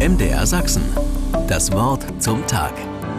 MDR Sachsen. Das Wort zum Tag.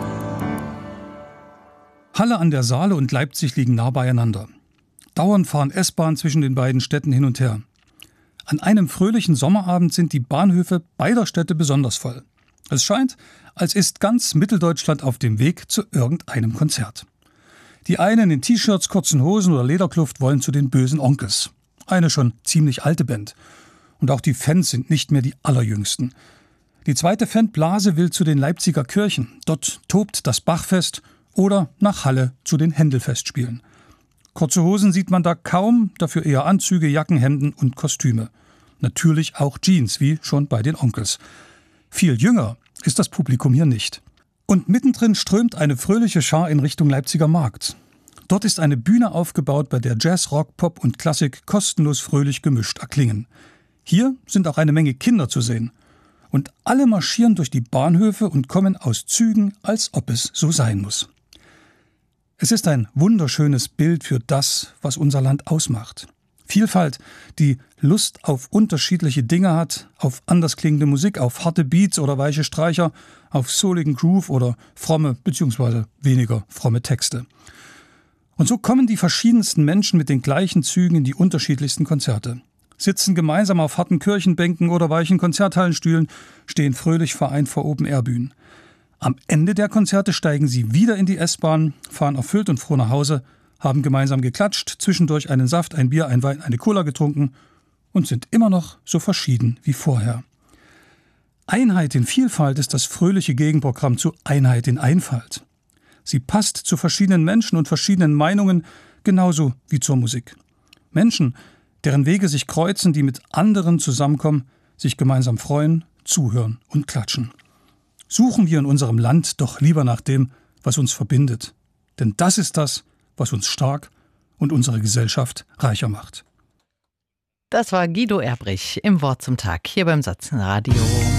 Halle an der Saale und Leipzig liegen nah beieinander. Dauernd fahren S-Bahnen zwischen den beiden Städten hin und her. An einem fröhlichen Sommerabend sind die Bahnhöfe beider Städte besonders voll. Es scheint, als ist ganz Mitteldeutschland auf dem Weg zu irgendeinem Konzert. Die einen in T-Shirts, kurzen Hosen oder Lederkluft wollen zu den bösen Onkels. Eine schon ziemlich alte Band. Und auch die Fans sind nicht mehr die allerjüngsten. Die zweite Fanblase will zu den Leipziger Kirchen. Dort tobt das Bachfest oder nach Halle zu den Händelfestspielen. Kurze Hosen sieht man da kaum, dafür eher Anzüge, Jacken, Hemden und Kostüme. Natürlich auch Jeans, wie schon bei den Onkels. Viel jünger ist das Publikum hier nicht. Und mittendrin strömt eine fröhliche Schar in Richtung Leipziger Markt. Dort ist eine Bühne aufgebaut, bei der Jazz, Rock, Pop und Klassik kostenlos fröhlich gemischt erklingen. Hier sind auch eine Menge Kinder zu sehen. Und alle marschieren durch die Bahnhöfe und kommen aus Zügen, als ob es so sein muss. Es ist ein wunderschönes Bild für das, was unser Land ausmacht. Vielfalt, die Lust auf unterschiedliche Dinge hat, auf anders klingende Musik, auf harte Beats oder weiche Streicher, auf souligen Groove oder fromme bzw. weniger fromme Texte. Und so kommen die verschiedensten Menschen mit den gleichen Zügen in die unterschiedlichsten Konzerte. Sitzen gemeinsam auf harten Kirchenbänken oder weichen Konzerthallenstühlen, stehen fröhlich vereint vor Open-Air-Bühnen. Am Ende der Konzerte steigen sie wieder in die S-Bahn, fahren erfüllt und froh nach Hause, haben gemeinsam geklatscht, zwischendurch einen Saft, ein Bier, ein Wein, eine Cola getrunken und sind immer noch so verschieden wie vorher. Einheit in Vielfalt ist das fröhliche Gegenprogramm zu Einheit in Einfalt. Sie passt zu verschiedenen Menschen und verschiedenen Meinungen, genauso wie zur Musik. Menschen, deren Wege sich kreuzen, die mit anderen zusammenkommen, sich gemeinsam freuen, zuhören und klatschen. Suchen wir in unserem Land doch lieber nach dem, was uns verbindet. Denn das ist das, was uns stark und unsere Gesellschaft reicher macht. Das war Guido Erbrich im Wort zum Tag hier beim Sachsenradio.